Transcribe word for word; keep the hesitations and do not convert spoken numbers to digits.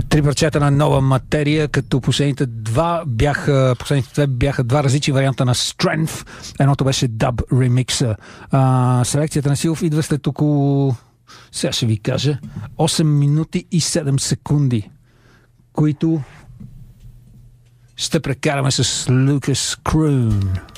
Три парчета на нова материя, като последните два бяха, последните две бяха два различни варианта на Strength. Едното беше даб ремикса. А, селекцията на Силов идва след около, сега ще ви кажа, осем минути и седем секунди, които ще прекараме с Лукас Крун.